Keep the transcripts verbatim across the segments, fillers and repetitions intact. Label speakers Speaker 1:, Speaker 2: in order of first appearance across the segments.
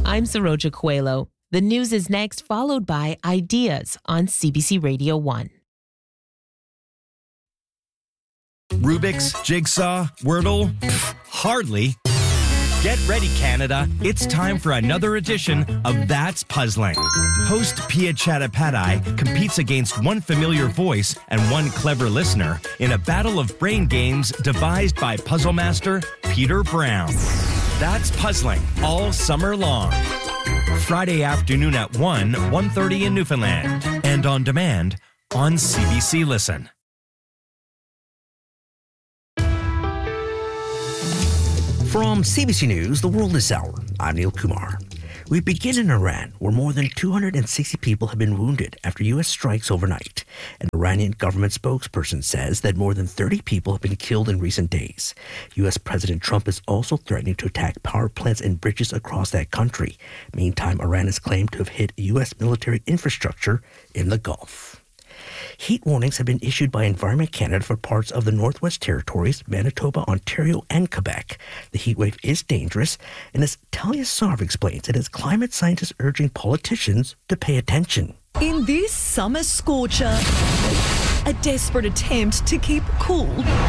Speaker 1: I'm Saroja Coelho. The news is next, followed by Ideas on C B C Radio one.
Speaker 2: Rubik's, Jigsaw, Wordle? Pfft, hardly. Get ready, Canada. It's time for another edition of That's Puzzling. Host Pia Chattopadhyay competes against one familiar voice and one clever listener in a battle of brain games devised by puzzle master Peter Brown. That's Puzzling all summer long. Friday afternoon at one, one thirty in Newfoundland. And on demand on C B C Listen.
Speaker 3: From C B C News, The World This Hour, I'm Neil Kumar. We begin in Iran, where more than two hundred sixty people have been wounded after U S strikes overnight. An Iranian government spokesperson says that more than thirty people have been killed in recent days. U S President Trump is also threatening to attack power plants and bridges across that country. Meantime, Iran has claimed to have hit U S military infrastructure in the Gulf. Heat warnings have been issued by Environment Canada for parts of the Northwest Territories, Manitoba, Ontario, and Quebec. The heat wave is dangerous, and as Talia Sarv explains, it has climate scientists urging politicians to pay attention.
Speaker 4: In this summer scorcher, a desperate attempt to keep cool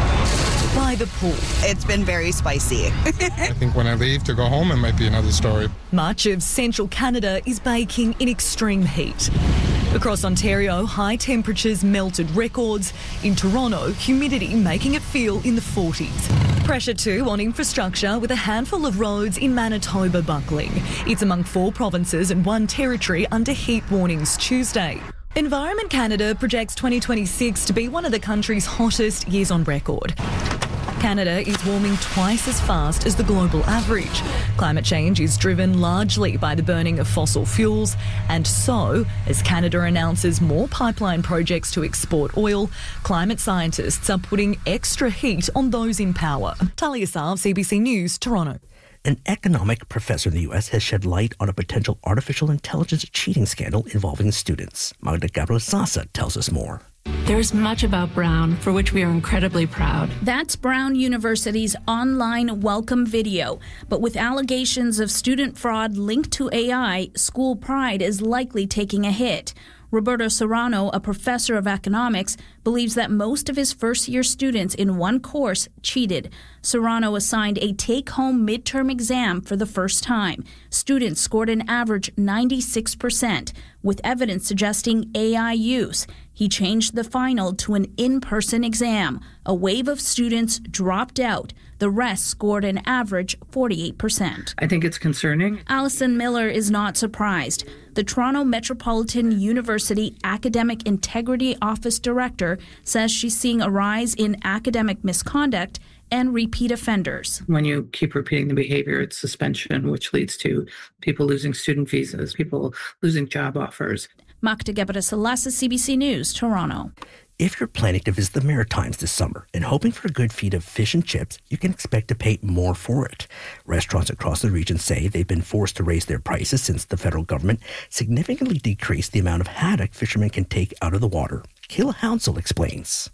Speaker 4: by the pool.
Speaker 5: It's been very spicy.
Speaker 6: I think when I leave to go home, it might be another story.
Speaker 4: Much of central Canada is baking in extreme heat. Across Ontario, high temperatures melted records. In Toronto, humidity making it feel in the forties. Pressure too on infrastructure, with a handful of roads in Manitoba buckling. It's among four provinces and one territory under heat warnings Tuesday. Environment Canada projects twenty twenty-six to be one of the country's hottest years on record. Canada is warming twice as fast as the global average. Climate change is driven largely by the burning of fossil fuels, and so, as Canada announces more pipeline projects to export oil, climate scientists are putting extra heat on those in power. Talia Sarv, C B C News, Toronto.
Speaker 3: An economic professor in the U S has shed light on a potential artificial intelligence cheating scandal involving students. Magda Gabriel-Sasa tells us more.
Speaker 7: There's much about Brown for which we are incredibly proud.
Speaker 8: That's Brown University's online welcome video. But with allegations of student fraud linked to A I, school pride is likely taking a hit. Roberto Serrano, a professor of economics, believes that most of his first-year students in one course cheated. Serrano assigned a take-home midterm exam for the first time. Students scored an average ninety-six percent, with evidence suggesting A I use. He changed the final to an in-person exam. A wave of students dropped out. The rest scored an average forty-eight percent.
Speaker 7: I think it's concerning.
Speaker 8: Alison Miller is not surprised. The Toronto Metropolitan University Academic Integrity Office Director says she's seeing a rise in academic misconduct and repeat offenders.
Speaker 7: When you keep repeating the behavior, it's suspension, which leads to people losing student visas, people losing job offers.
Speaker 8: Magda Gabriel-Sasa, C B C News, Toronto.
Speaker 3: If you're planning to visit the Maritimes this summer and hoping for a good feed of fish and chips, you can expect to pay more for it. Restaurants across the region say they've been forced to raise their prices since the federal government significantly decreased the amount of haddock fishermen can take out of the water. Kayla Hounsell explains.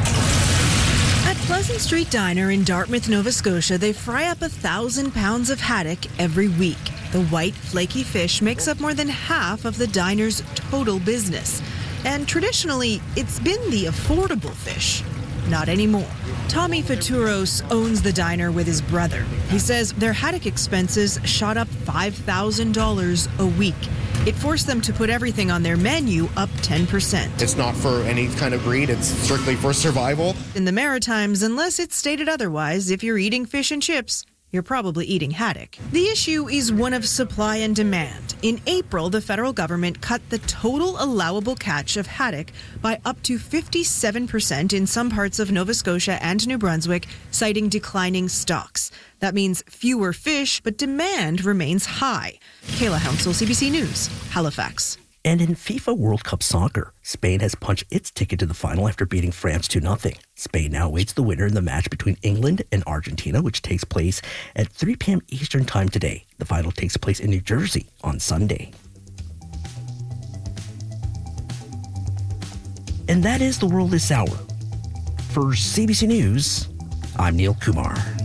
Speaker 9: At Pleasant Street Diner in Dartmouth, Nova Scotia, they fry up a thousand pounds of haddock every week. The white, flaky fish makes up more than half of the diner's total business. And traditionally, it's been the affordable fish. Not anymore. Tommy Faturos owns the diner with his brother. He says their haddock expenses shot up five thousand dollars a week. It forced them to put everything on their menu up ten percent.
Speaker 10: It's not for any kind of greed, it's strictly for survival.
Speaker 9: In the Maritimes, unless it's stated otherwise, if you're eating fish and chips, you're probably eating haddock. The issue is one of supply and demand. In April, the federal government cut the total allowable catch of haddock by up to fifty-seven percent in some parts of Nova Scotia and New Brunswick, citing declining stocks. That means fewer fish, but demand remains high. Kayla Hounsell, C B C News, Halifax.
Speaker 3: And in FIFA World Cup soccer, Spain has punched its ticket to the final after beating France two nothing. Spain now awaits the winner in the match between England and Argentina, which takes place at three p.m. Eastern Time today. The final takes place in New Jersey on Sunday. And that is the world this hour. For C B C News, I'm Neil Kumar.